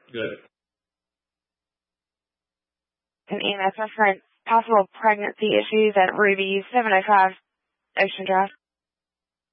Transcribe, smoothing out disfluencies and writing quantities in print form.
Good. An EMS reference, possible pregnancy issues at Ruby 705 Ocean Drive.